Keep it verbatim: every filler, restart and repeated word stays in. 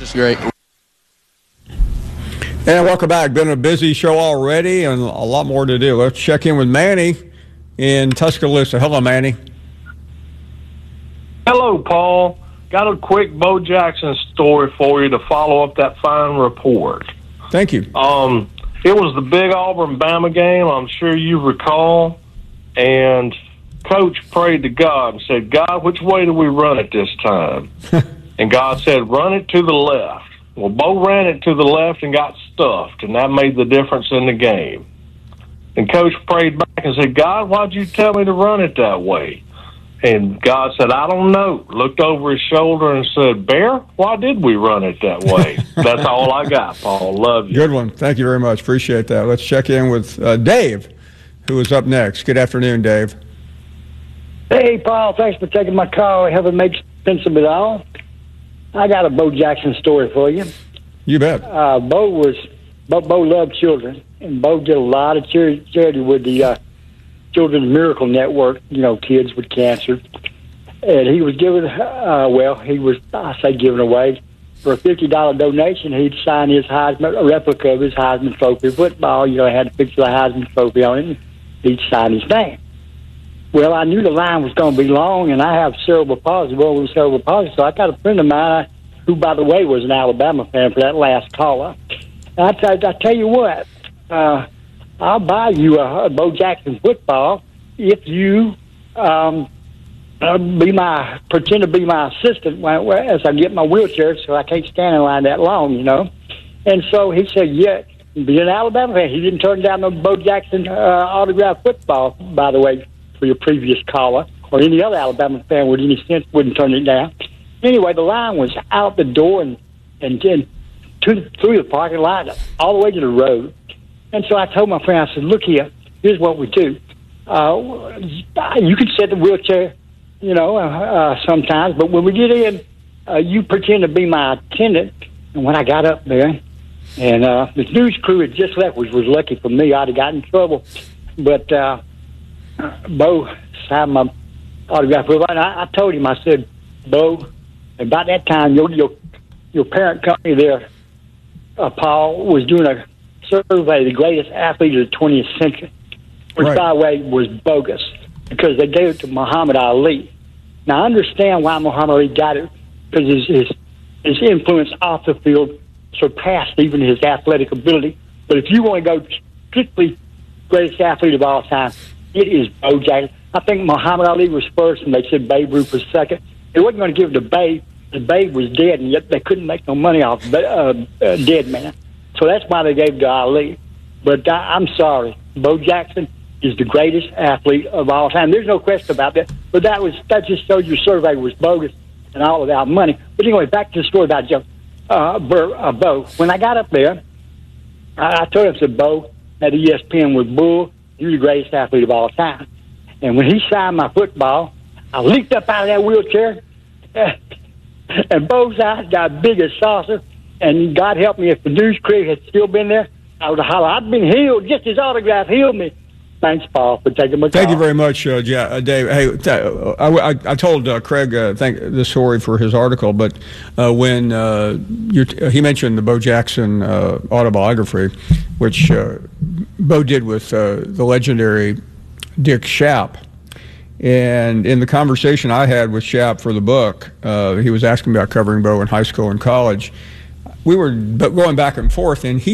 Just great. And welcome back. Been a busy show already and a lot more to do. Let's check in with Manny in Tuscaloosa. Hello, Manny. Hello, Paul. Got a quick Bo Jackson story for you to follow up that fine report. Thank you. Um, it was the big Auburn-Bama game, I'm sure you recall, and Coach prayed to God and said, God, which way do we run it this time? And God said, run it to the left. Well, Bo ran it to the left and got stuffed, and that made the difference in the game. And Coach prayed back and said, God, why'd you tell me to run it that way? And God said, I don't know. Looked over his shoulder and said, Bear, why did we run it that way? That's all I got, Paul. Love you. Good one. Thank you very much. Appreciate that. Let's check in with uh, Dave, who is up next. Good afternoon, Dave. Hey, Paul. Thanks for taking my call. I haven't made sense of it all. I got a Bo Jackson story for you. You bet. Uh, Bo was Bo, Bo loved children, and Bo did a lot of charity, charity with the uh, Children's Miracle Network. You know, kids with cancer, and he was giving. Uh, well, he was I say giving away for a fifty dollar donation. He'd sign his Heisman, a replica of his Heisman Trophy football. You know, it had a picture of the Heisman Trophy on it. And he'd sign his name. Well, I knew the line was going to be long, and I have cerebral palsy, well, with cerebral palsy, so I got a friend of mine who, by the way, was an Alabama fan for that last caller. And I, t- I tell you what, uh, I'll buy you a, a Bo Jackson football if you um, uh, be my pretend to be my assistant when, as I get my wheelchair, so I can't stand in line that long, you know. And so he said, yeah, be an Alabama fan. He didn't turn down the Bo Jackson uh, autographed football, by the way, for your previous caller, or any other Alabama fan with any sense wouldn't turn it down. Anyway, the line was out the door and and then to, through the parking lot all the way to the road. And so I told my friend, I said, look here, here's what we do. Uh, you can set the wheelchair, you know, uh, uh, sometimes, but when we get in, uh, you pretend to be my attendant. And when I got up there, and uh, the news crew had just left, which was lucky for me. I'd have gotten in trouble. But uh, Bo signed my autograph. And I, I told him, I said, Bo, about that time, your your, your parent company there, uh, Paul, was doing a survey of the greatest athlete of the twentieth century, which, right, by the way, was bogus because they gave it to Muhammad Ali. Now, I understand why Muhammad Ali got it, because his, his, his influence off the field surpassed even his athletic ability. But if you want to go strictly greatest athlete of all time, it is Bo Jackson. I think Muhammad Ali was first, and they said Babe Ruth was second. They wasn't going to give it to Babe. The Babe was dead, and yet they couldn't make no money off a uh, uh, dead man. So that's why they gave it to Ali. But I, I'm sorry, Bo Jackson is the greatest athlete of all time. There's no question about that. But that was that just showed your survey was bogus and all about money. But anyway, back to the story about Joe, uh, Bur, uh, Bo. When I got up there, I, I told him, I said, Bo, at E S P N with Bull, you're the greatest athlete of all time. And when he signed my football, I leaped up out of that wheelchair, and Bo's eyes got big as saucer. And God help me, if the news crew had still been there, I would have hollered, I've been healed, just his autograph healed me. Thanks, Paul, for taking my call. Thank you very much, uh, ja- uh, Dave. Hey, t- I, I, I told uh, Craig uh, thank the story for his article, but uh, when uh, you t- he mentioned the Bo Jackson uh, autobiography, which uh, Bo did with uh, the legendary Dick Schaap. And in the conversation I had with Schaap for the book, uh, he was asking about covering Bo in high school and college. We were going back and forth, and he